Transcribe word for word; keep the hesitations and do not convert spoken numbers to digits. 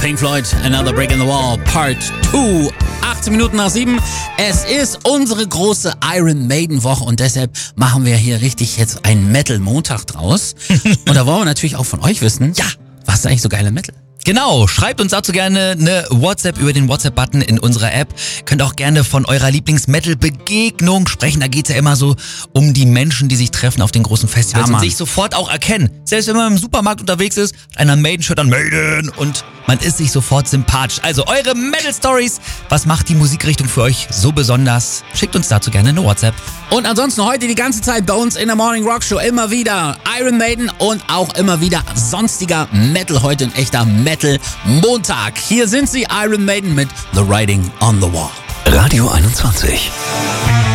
Pink Floyd, Another Brick in the Wall, Part zwei. achtzehn Minuten nach sieben. Es ist unsere große Iron Maiden Woche und deshalb machen wir hier richtig jetzt einen Metal Montag draus. Und da wollen wir natürlich auch von euch wissen, ja, was ist eigentlich so geile Metal? Genau, schreibt uns dazu gerne eine WhatsApp über den WhatsApp-Button in unserer App. Könnt auch gerne von eurer Lieblings-Metal-Begegnung sprechen. Da geht's ja immer so um die Menschen, die sich treffen auf den großen Festivals Ja, und Mann. sich sofort auch erkennen. Selbst wenn man im Supermarkt unterwegs ist, hat einer Maiden-Shirt an Maiden und man ist sich sofort sympathisch. Also eure Metal-Stories, was macht die Musikrichtung für euch so besonders? Schickt uns dazu gerne eine WhatsApp. Und ansonsten heute die ganze Zeit bei uns in der Morning Rock Show immer wieder Iron Maiden und auch immer wieder sonstiger Metal. Heute ein echter Metal Montag. Hier sind sie, Iron Maiden mit The Writing on the Wall. Radio einundzwanzig.